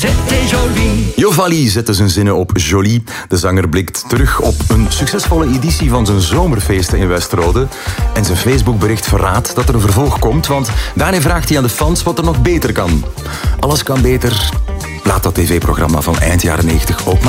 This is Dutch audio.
C'était joli. Jovalie zette zijn zinnen op Jolie. De zanger blikt terug op een succesvolle editie van zijn zomerfeesten in Westerode. En zijn Facebookbericht verraadt dat er een vervolg komt, want daarin vraagt hij aan de fans wat er nog beter kan. Alles kan beter. Laat dat tv-programma van eind jaren 90 ook maar